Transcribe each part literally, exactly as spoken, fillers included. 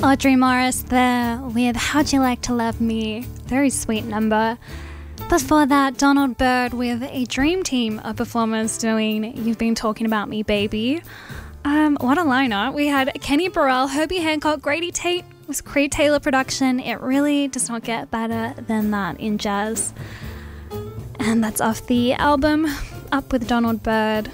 Audrey Morris there with How'd You Like to Love Me? Very sweet number. Before that, Donald Byrd with a dream team of performers doing You've Been Talking About Me, Baby. Um, what a lineup. We had Kenny Burrell, Herbie Hancock, Grady Tate. It was Creed Taylor production. It really does not get better than that in jazz. And that's off the album Up with Donald Byrd.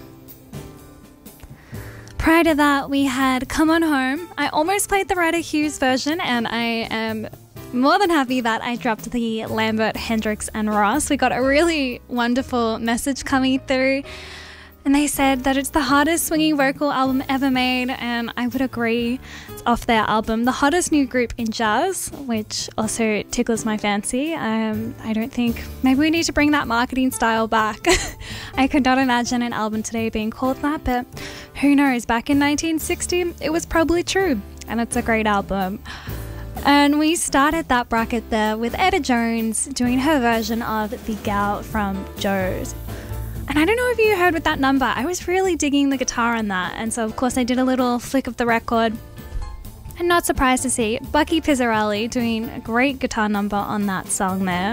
Prior to that, we had Come On Home. I almost played the Ryder Hughes version, and I am more than happy that I dropped the Lambert, Hendrix, and Ross. We got a really wonderful message coming through, and they said that it's the hardest swinging vocal album ever made, and I would agree. It's off their album, The Hottest New Group in Jazz, which also tickles my fancy. Um, I don't think... Maybe we need to bring that marketing style back. I could not imagine an album today being called that, but who knows? Back in nineteen sixty, it was probably true, and it's a great album. And we started that bracket there with Etta Jones doing her version of The Gal from Joe's. And I don't know if you heard with that number, I was really digging the guitar on that. And so, of course, I did a little flick of the record. And not surprised to see Bucky Pizzarelli doing a great guitar number on that song there.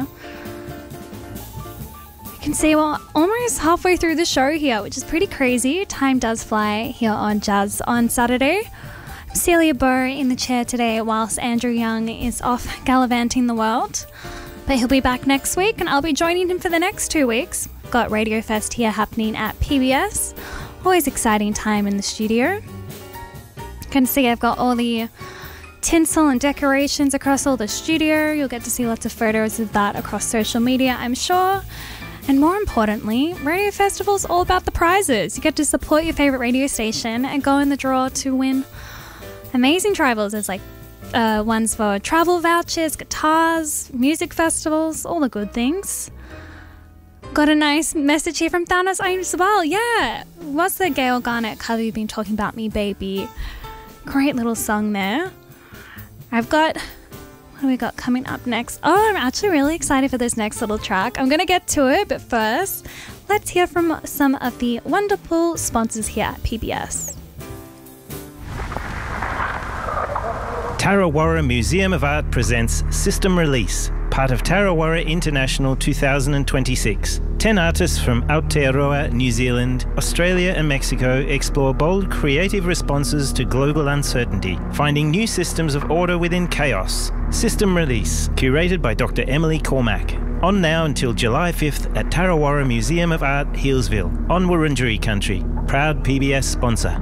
You can see we're almost halfway through the show here, which is pretty crazy. Time does fly here on Jazz on Saturday. I'm Celia Bow in the chair today whilst Andrew Young is off gallivanting the world. But he'll be back next week and I'll be joining him for the next two weeks. Got Radio Fest here happening at P B S. Always exciting time in the studio. You can see I've got all the tinsel and decorations across all the studio. You'll get to see lots of photos of that across social media, I'm sure. And more importantly, Radio Festival's all about the prizes. You get to support your favourite radio station and go in the draw to win amazing tribals. There's like uh, ones for travel vouchers, guitars, music festivals, all the good things. Got a nice message here from Thanos as well. Yeah, what's the Gail Garnett cover You've Been Talking About Me, Baby? Great little song there. I've got, what do we got coming up next? Oh, I'm actually really excited for this next little track. I'm going to get to it, but first, let's hear from some of the wonderful sponsors here at P B S. Tarawara Museum of Art presents System Release, part of Tarawara International two thousand twenty-six. Ten artists from Aotearoa, New Zealand, Australia and Mexico explore bold creative responses to global uncertainty, finding new systems of order within chaos. System Release, curated by Doctor Emily Cormack. On now until July fifth at Tarawara Museum of Art, Healesville, on Wurundjeri country. Proud P B S sponsor.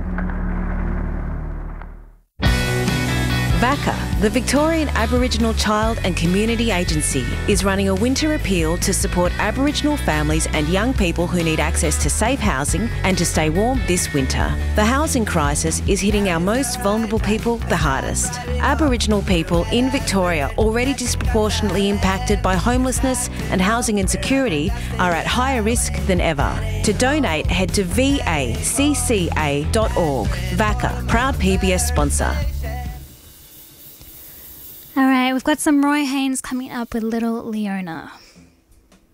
VACA, the Victorian Aboriginal Child and Community Agency, is running a winter appeal to support Aboriginal families and young people who need access to safe housing and to stay warm this winter. The housing crisis is hitting our most vulnerable people the hardest. Aboriginal people in Victoria, already disproportionately impacted by homelessness and housing insecurity, are at higher risk than ever. To donate, head to v a c c a dot org. VACA, proud P B S sponsor. All right, we've got some Roy Haynes coming up with Little Leona.